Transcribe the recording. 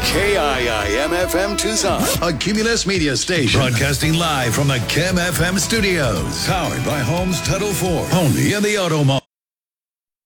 KIIM-FM Tucson, a Cumulus Media station. Broadcasting live from the Kim FM studios. Powered by Homes Title 4. Only in the Auto Mall.